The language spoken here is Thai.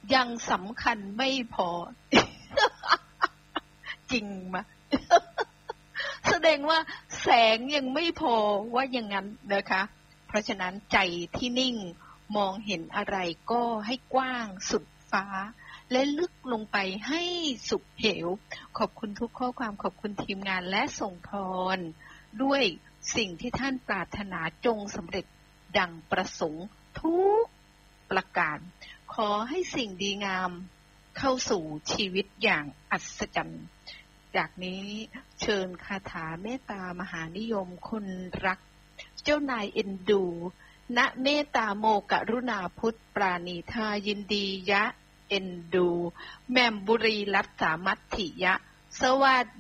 ยังสำคัญไม่พอ จริงมะ แสดงว่าแสงยังไม่พอว่าอย่างนั้นนะคะเพราะฉะนั้นใจที่นิ่งมองเห็นอะไรก็ให้กว้างสุดฟ้าและลึกลงไปให้สุดเหวขอบคุณทุกข้อความขอบคุณทีมงานและส่งพรด้วยสิ่งที่ท่านปรารถนาจงสำเร็จดังประสงค์ทุกประการขอให้สิ่งดีงามเข้าสู่ชีวิตอย่างอัศจรรย์จากนี้เชิญคาถาเมตตามหานิยมคนรักเจ้านายเอ็นดูณเมตตาโมกรุณาพุทธปราณีทายินดียะเอ็นดูแม่มบุรีรัตสามัตถิยะสวัส